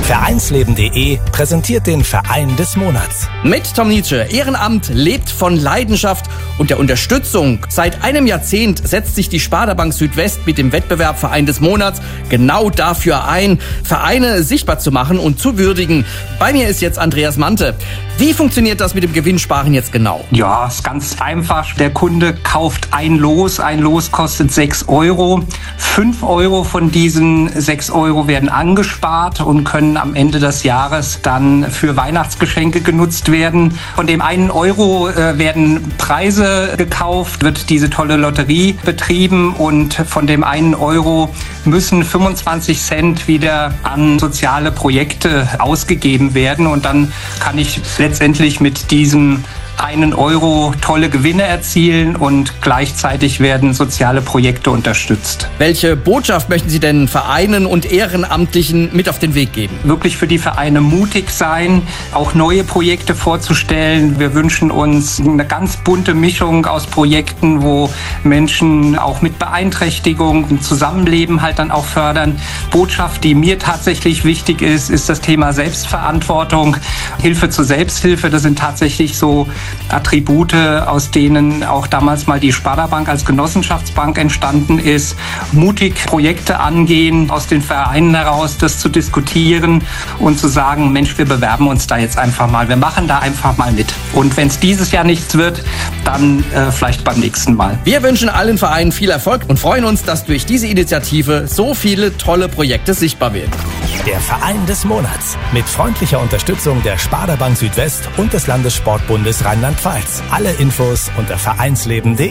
Vereinsleben.de präsentiert den Verein des Monats. Mit Tom Nietzsche. Ehrenamt lebt von Leidenschaft und der Unterstützung. Seit einem Jahrzehnt setzt sich die Sparda-Bank Südwest mit dem Wettbewerb Verein des Monats genau dafür ein, Vereine sichtbar zu machen und zu würdigen. Bei mir ist jetzt Andreas Mante. Wie funktioniert das mit dem Gewinnsparen jetzt genau? Ja, ist ganz einfach. Der Kunde kauft ein Los. Ein Los kostet 6 Euro. 5 Euro von diesen 6 Euro werden angespart und können am Ende des Jahres dann für Weihnachtsgeschenke genutzt werden. Von dem 1 Euro werden Preise gekauft, wird diese tolle Lotterie betrieben und von dem 1 Euro müssen 25 Cent wieder an soziale Projekte ausgegeben werden und dann kann ich letztendlich mit diesem 1 Euro tolle Gewinne erzielen und gleichzeitig werden soziale Projekte unterstützt. Welche Botschaft möchten Sie denn Vereinen und Ehrenamtlichen mit auf den Weg geben? Wirklich für die Vereine mutig sein, auch neue Projekte vorzustellen. Wir wünschen uns eine ganz bunte Mischung aus Projekten, wo Menschen auch mit Beeinträchtigung ein Zusammenleben halt dann auch fördern. Botschaft, die mir tatsächlich wichtig ist das Thema Selbstverantwortung, Hilfe zur Selbsthilfe. Das sind tatsächlich so Attribute, aus denen auch damals mal die Sparda-Bank als Genossenschaftsbank entstanden ist. Mutig Projekte angehen, aus den Vereinen heraus das zu diskutieren und zu sagen, Mensch, wir bewerben uns da jetzt einfach mal. Wir machen da einfach mal mit. Und wenn es dieses Jahr nichts wird, dann vielleicht beim nächsten Mal. Wir wünschen allen Vereinen viel Erfolg und freuen uns, dass durch diese Initiative so viele tolle Projekte sichtbar werden. Der Verein des Monats mit freundlicher Unterstützung der Sparda-Bank Südwest und des Landessportbundes Rheinland-Pfalz. Alle Infos unter vereinsleben.de.